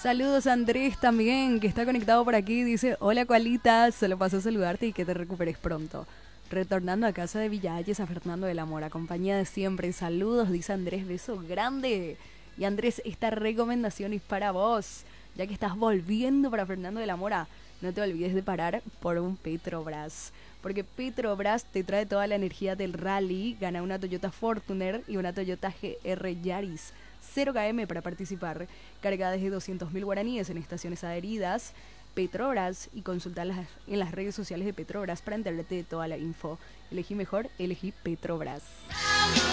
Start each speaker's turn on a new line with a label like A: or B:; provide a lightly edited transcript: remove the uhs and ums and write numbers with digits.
A: Saludos a Andrés también, que está conectado por aquí. Dice, hola Cualita, solo pasó a saludarte y que te recuperes pronto. Retornando a casa de Villalles a Fernando de la Mora, compañía de siempre. Saludos, dice Andrés, beso grande. Y Andrés, esta recomendación es para vos, ya que estás volviendo para Fernando de la Mora. No te olvides de parar por un Petrobras, porque Petrobras te trae toda la energía del rally. Gana una Toyota Fortuner y una Toyota GR Yaris 0 km para participar, carga desde 200.000 guaraníes en estaciones adheridas. Petrobras, y consultarlas en las redes sociales de Petrobras para enterarte de toda la info. Elegí mejor, elegí Petrobras.